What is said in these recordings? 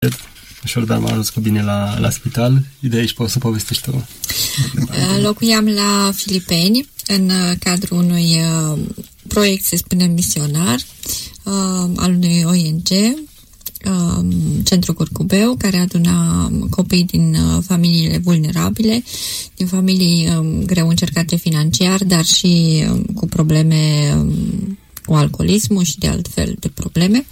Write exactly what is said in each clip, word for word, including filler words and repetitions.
ușor, dar m-a ajuns cu bine la, la spital. De aici poți să povestești tu. Locuiam la Filipeni în cadrul unui proiect, se spune misionar, al unui O N G, Centrul Curcubeu, care aduna copii din familiile vulnerabile, din familii greu încercate financiar, dar și cu probleme cu alcoolismul și de altfel de probleme.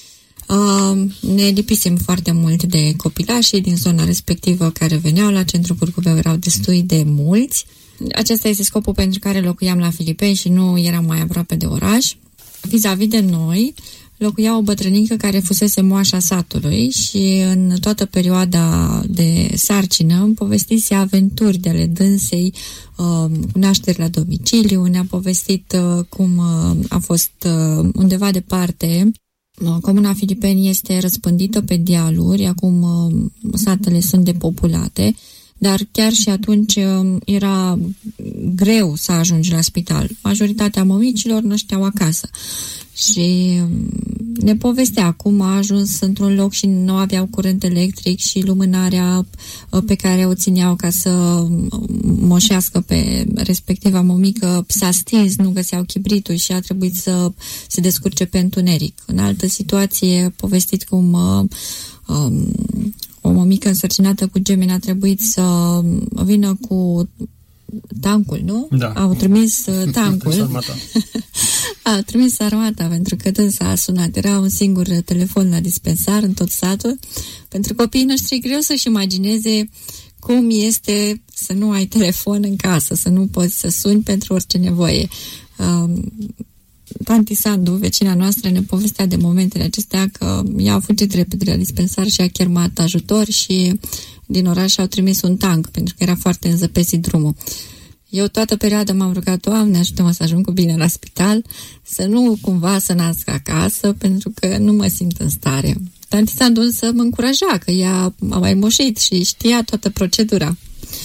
Ne lipisem foarte mult de copilașii din zona respectivă care veneau la Centrul Curcubeu, erau destui de mulți. Acesta este scopul pentru care locuiam la Filipeni și nu eram mai aproape de oraș. Vis-a-vis de noi, locuia o bătrânică care fusese moașa satului și în toată perioada de sarcină îmi povestise aventuri de ale dânsei, uh, nașteri la domiciliu, ne-a povestit uh, cum uh, a fost uh, undeva departe. Uh, Comuna Filipeni este răspândită pe dealuri, acum uh, satele sunt depopulate, dar chiar și atunci uh, era greu să ajungi la spital. Majoritatea mămicilor nășteau acasă. Și ne povestea cum a ajuns într-un loc și nu aveau curent electric și lumânarea pe care o țineau ca să moșească pe respectiva mămică s-a stins, nu găseau chibritul și a trebuit să se descurce pe întuneric. În altă situație, povestit cum um, o mămică însărcinată cu gemeni a trebuit să vină cu tancul, nu? Da. Au trimis uh, tancul. Au trimis armata pentru că dânsa a sunat. Era un singur telefon la dispensar în tot satul. Pentru copiii noștri greu să-și imagineze cum este să nu ai telefon în casă, să nu poți să suni pentru orice nevoie. Uh, Tanti Sandu, vecina noastră, ne povestea de momentele acestea că ea a fugit repede la dispensar și a chermat ajutor și din oraș au trimis un tank pentru că era foarte înzăpesit drumul. Eu toată perioada m-am rugat, Doamne, ajută-mă să ajung cu bine la spital, să nu cumva să nasc acasă, pentru că nu mă simt în stare. Tanti Sandu însă mă încuraja, că ea a mai moșit și știa toată procedura.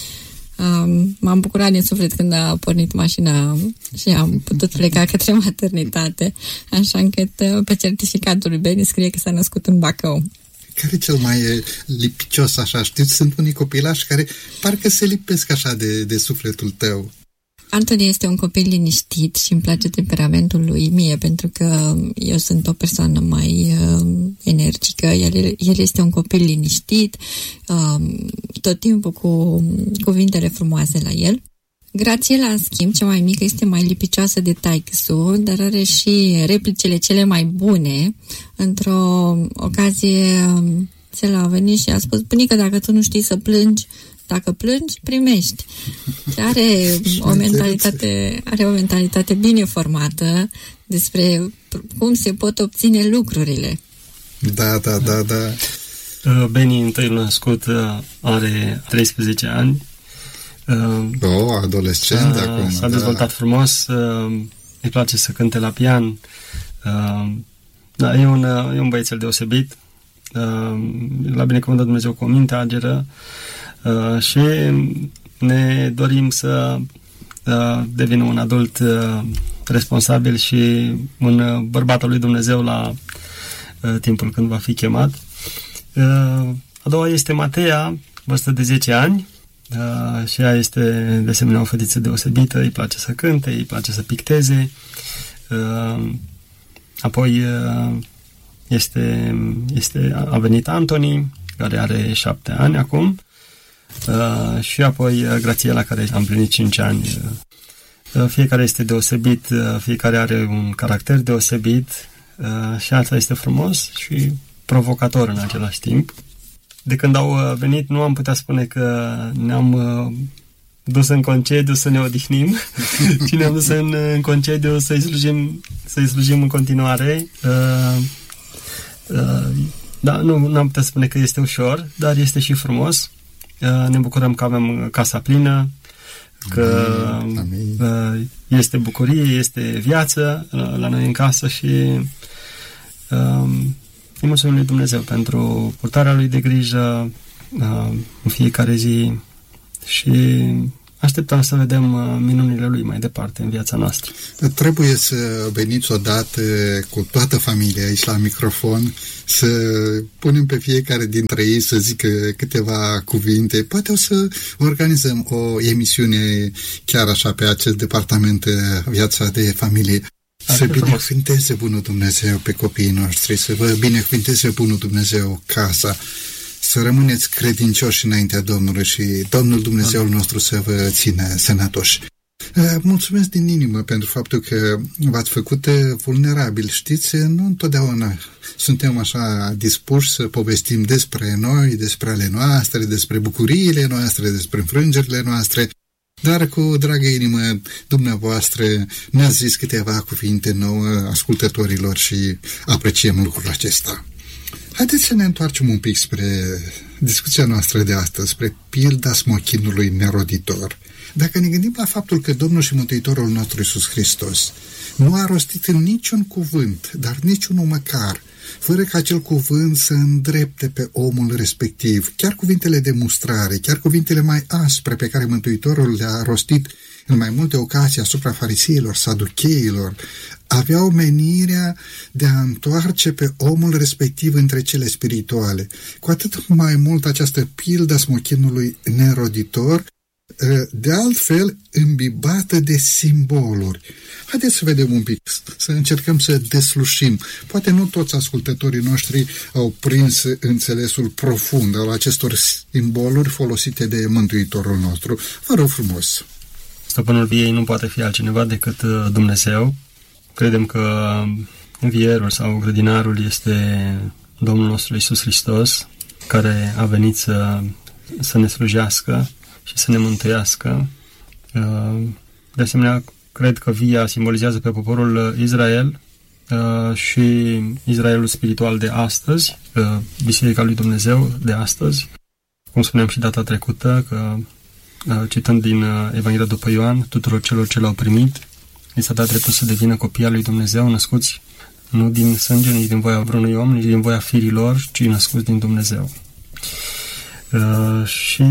Um, m-am bucurat din suflet când a pornit mașina și am putut pleca către maternitate, așa încât pe certificatul lui Beni scrie că s-a născut în Bacău. Care e cel mai lipicios, așa? Știți, sunt unii copilași care parcă se lipesc așa de, de sufletul tău. Antoni este un copil liniștit și îmi place temperamentul lui mie, pentru că eu sunt o persoană mai uh, energică. El, el este un copil liniștit, uh, tot timpul cu cuvintele frumoase la el. Grațiela, în schimb, cea mai mică, este mai lipicioasă de taică-su, dar are și replicile cele mai bune. Într-o ocazie, ți a venit și a spus: bunică, dacă tu nu știi să plângi, dacă plângi, primești. Are o mentalitate, are o mentalitate bine formată despre cum se pot obține lucrurile. Da, da, da, da. Beni, întâiul născut, are treisprezece ani. O, oh, adolescent uh, acum. S-a dezvoltat da. frumos, uh, îi place să cânte la pian. Uh, da, e un, uh, e un băiețel deosebit. Uh, l-a binecuvântat Dumnezeu cu o minte ageră uh, și ne dorim să uh, devină un adult uh, responsabil și un uh, bărbat al lui Dumnezeu la uh, timpul când va fi chemat. Uh, a doua este Mateea, vârstă de zece ani. Uh, și ea este de asemenea o fetiță deosebită, îi place să cânte, îi place să picteze. Uh, apoi uh, este, este, a venit Antoni, care are șapte ani acum, uh, și apoi uh, Grațiela, care a împlinit cinci ani. Uh, fiecare este deosebit, uh, fiecare are un caracter deosebit uh, și asta este frumos și provocator în același timp. De când au venit, nu am putea spune că ne-am uh, dus în concediu să ne odihnim, ci ne-am dus în, în concediu să-i slujim, să-i slujim în continuare. Uh, uh, da, nu, nu am putea spune că este ușor, dar este și frumos. Uh, ne bucurăm că avem casa plină, că uh, este bucurie, este viață uh, la noi în casă și uh, îi mulțumim lui Dumnezeu pentru purtarea lui de grijă uh, în fiecare zi și așteptăm să vedem minunile Lui mai departe în viața noastră. Trebuie să veniți odată cu toată familia aici la microfon, să punem pe fiecare dintre ei să zică câteva cuvinte. Poate o să organizăm o emisiune chiar așa pe acest departament, viața de familie. Să binecuvinteze Bunul Dumnezeu pe copiii noștri, să vă binecuvinteze Bunul Dumnezeu casa, să rămâneți credincioși înaintea Domnului și Domnul Dumnezeul nostru să vă țină sănătoși. Mulțumesc din inimă pentru faptul că v-ați făcut vulnerabil. Știți, nu întotdeauna suntem așa dispuși să povestim despre noi, despre ale noastre, despre bucuriile noastre, despre înfrângerile noastre, dar cu dragă inimă dumneavoastră ne-ați zis câteva cuvinte nouă ascultătorilor și apreciem lucrul acesta. Haideți să ne întoarcem un pic spre discuția noastră de astăzi, spre pilda smochinului neroditor. Dacă ne gândim la faptul că Domnul și Mântuitorul nostru Iisus Hristos nu a rostit în niciun cuvânt, dar niciunul măcar, fără ca acel cuvânt să îndrepte pe omul respectiv, chiar cuvintele de mustrare, chiar cuvintele mai aspre pe care Mântuitorul le-a rostit în mai multe ocazii asupra fariseilor, saducheilor, aveau menirea de a întoarce pe omul respectiv între cele spirituale. Cu atât mai mult această pildă a smochinului neroditor, de altfel îmbibată de simboluri. Haideți să vedem un pic, să încercăm să deslușim. Poate nu toți ascultătorii noștri au prins înțelesul profund al acestor simboluri folosite de Mântuitorul nostru. Vă rog frumos. Stăpânul viei nu poate fi altcineva decât Dumnezeu. Credem că învierul sau grădinarul este Domnul nostru Iisus Hristos, care a venit să, să ne slujească și să ne mântuiască. De asemenea, cred că via simbolizează pe poporul Israel și Israelul spiritual de astăzi, Biserica lui Dumnezeu de astăzi. Cum spuneam și data trecută, că citând din Evanghelia după Ioan, tuturor celor ce l-au primit, i s-a dat dreptul să devină copii al lui Dumnezeu, născuți nu din sânge, nici din voia vreunui om, nici din voia firilor, ci născuți din Dumnezeu. Și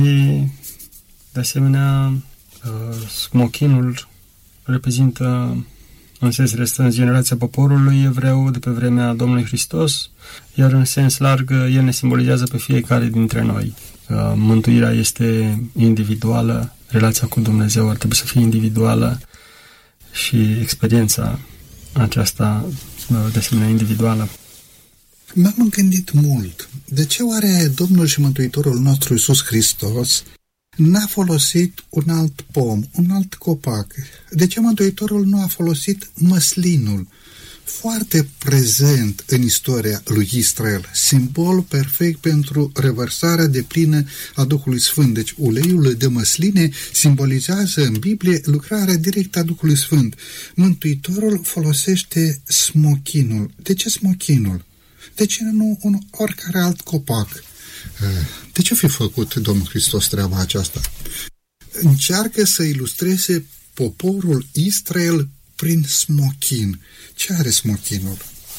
de asemenea, smochinul reprezintă în sens restrâns generația poporului evreu de pe vremea Domnului Hristos, iar în sens larg el ne simbolizează pe fiecare dintre noi. Mântuirea este individuală, relația cu Dumnezeu ar trebui să fie individuală și experiența aceasta de asemenea individuală. M-am gândit mult. De ce oare Domnul și Mântuitorul nostru Iisus Hristos n-a folosit un alt pom, un alt copac? De ce Mântuitorul nu a folosit măslinul? Foarte prezent în istoria lui Israel, simbol perfect pentru revărsarea deplină a Duhului Sfânt. Deci uleiul de măsline simbolizează în Biblie lucrarea directă a Duhului Sfânt. Mântuitorul folosește smochinul. De ce smochinul? De ce nu un oricare alt copac? De ce fi făcut Domnul Hristos treaba aceasta? Încearcă să ilustreze poporul Israel prin smochin. Ce are smochinul?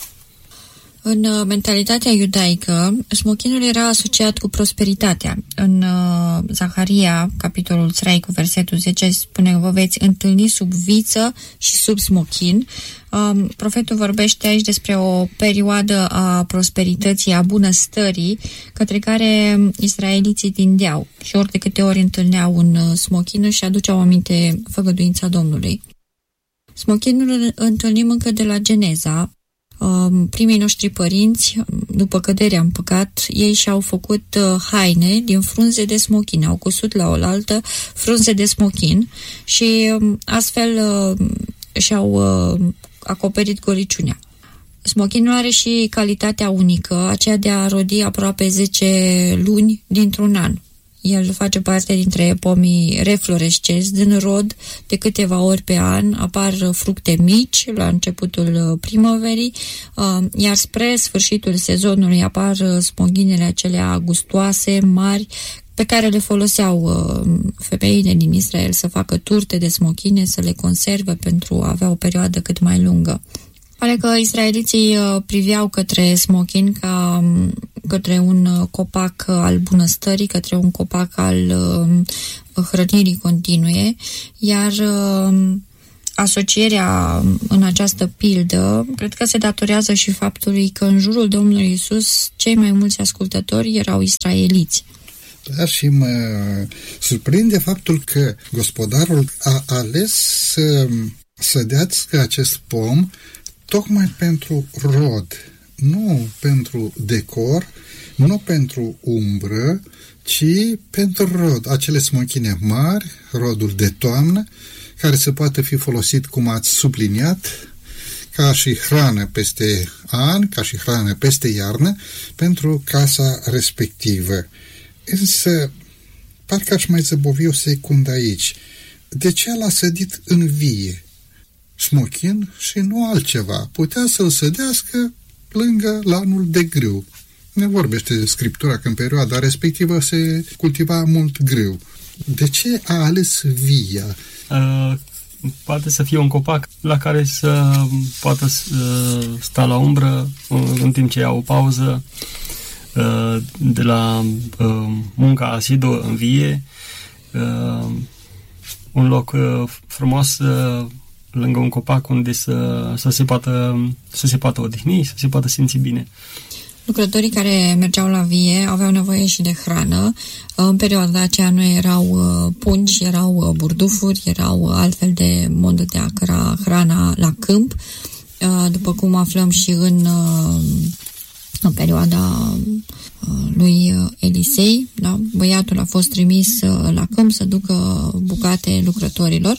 În mentalitatea iudaică, smochinul era asociat cu prosperitatea. În uh, Zaharia, capitolul trei, cu versetul zece, spune că vă veți întâlni sub viță și sub smochin. Um, profetul vorbește aici despre o perioadă a prosperității, a bunăstării, către care israeliții tindeau. Și ori de câte ori întâlneau un smochin, își aduceau aminte făgăduința Domnului. Smochinul îl întâlnim încă de la Geneza. Primii noștri părinți, după căderea în păcat, ei și-au făcut haine din frunze de smochin, au cusut la oaltă frunze de smochin și astfel și-au acoperit goriciunea. Smochinul are și calitatea unică, aceea de a rodi aproape zece luni dintr-un an. El face parte dintre pomii reflorescenți, din rod de câteva ori pe an, apar fructe mici la începutul primăverii, iar spre sfârșitul sezonului apar smochinele acelea gustoase, mari, pe care le foloseau femeile din Israel să facă turte de smochine, să le conserve pentru a avea o perioadă cât mai lungă. Pare că israeliții priveau către smochin ca către un copac al bunăstării, către un copac al hrănirii continue, iar asocierea în această pildă cred că se datorează și faptului că în jurul Domnului Iisus cei mai mulți ascultători erau israeliți. Da, și mă surprinde faptul că gospodarul a ales să sădească acest pom tocmai pentru rod, nu pentru decor, nu pentru umbră, ci pentru rod. Acele smochine mari, rodul de toamnă, care se poate fi folosit, cum ați subliniat, ca și hrană peste an, ca și hrană peste iarnă, pentru casa respectivă. Însă, parcă aș mai zăbovi o secundă aici. De ce l-a sădit în vie? Smochin și nu altceva. Putea să-l sădească lângă lanul de grâu. Ne vorbește Scriptura că în perioada respectivă se cultiva mult grâu. De ce a ales via? Uh, poate să fie un copac la care să poată uh, sta la umbră uh, în timp ce ia o pauză uh, de la uh, munca asiduă în vie. Uh, un loc uh, frumos uh, lângă un copac unde să, să, se poată, să se poată odihni, să se poată simți bine. Lucrătorii care mergeau la vie aveau nevoie și de hrană. În perioada aceea nu erau pungi, erau burdufuri, erau altfel de moduri de a căra hrana la câmp. După cum aflăm și în, în perioada lui Elisei, da? Băiatul a fost trimis la câmp să ducă bucate lucrătorilor.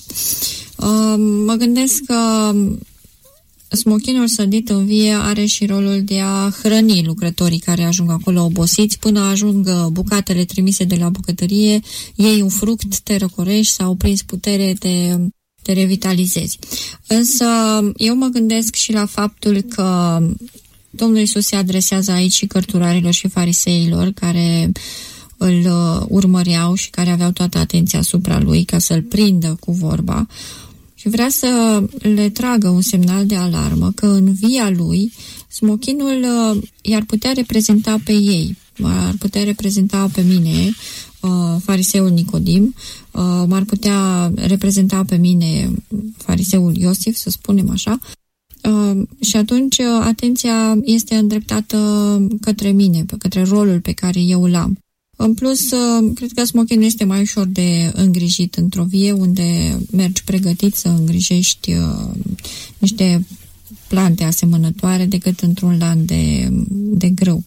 Mă gândesc că smochinul sădit în vie are și rolul de a hrăni lucrătorii care ajung acolo obosiți până ajung bucatele trimise de la bucătărie, iei un fruct, te răcorești sau prinzi putere, te, te revitalizezi. Însă eu mă gândesc și la faptul că Domnul Iisus se adresează aici și cărturarilor și fariseilor care îl urmăreau și care aveau toată atenția asupra lui ca să-l prindă cu vorba. Și vrea să le tragă un semnal de alarmă că în via lui smochinul i-ar putea reprezenta pe ei, ar putea reprezenta pe mine, fariseul Nicodim, m-ar putea reprezenta pe mine fariseul Iosif, să spunem așa, și atunci atenția este îndreptată către mine, către rolul pe care eu îl am. În plus, cred că smochinul este mai ușor de îngrijit într-o vie unde mergi pregătit să îngrijești uh, niște plante asemănătoare decât într-un lan de, de grâu.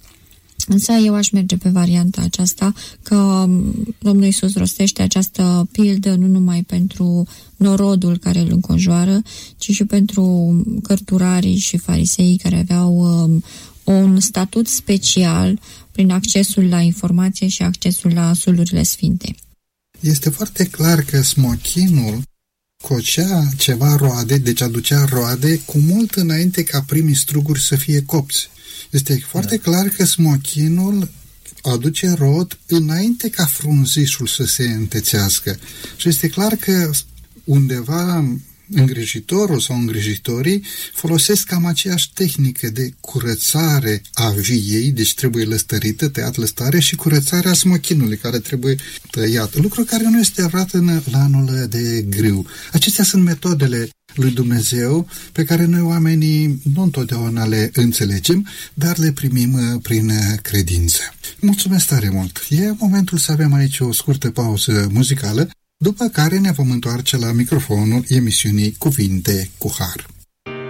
Însă eu aș merge pe varianta aceasta că Domnul Iisus rostește această pildă nu numai pentru norodul care îl înconjoară, ci și pentru cărturarii și fariseii care aveau um, un statut special prin accesul la informație și accesul la sulurile sfinte. Este foarte clar că smochinul cocea ceva roade, deci aducea roade cu mult înainte ca primii struguri să fie copți. Este foarte da. clar că smochinul aduce rod înainte ca frunzișul să se întețească. Și este clar că undeva îngrijitorul sau îngrijitorii folosesc cam aceeași tehnică de curățare a viei, deci trebuie lăstărită, tăiat lăstare, și curățarea smochinului, care trebuie tăiat. Lucru care nu este adevărat în lanul de grâu. Acestea sunt metodele lui Dumnezeu pe care noi oamenii nu întotdeauna le înțelegem, dar le primim prin credință. Mulțumesc tare mult! E momentul să avem aici o scurtă pauză muzicală, după care ne vom întoarce la microfonul emisiunii Cuvinte cu Har.